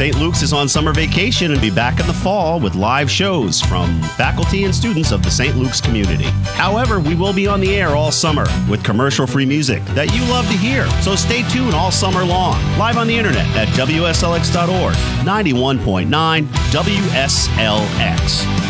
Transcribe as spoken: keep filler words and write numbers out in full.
Saint Luke's is on summer vacation and be back in the fall with live shows from faculty and students of the Saint Luke's community. However, we will be on the air all summer with commercial-free music that you love to hear. So stay tuned all summer long, live on the internet at W S L X dot org, ninety-one point nine W S L X.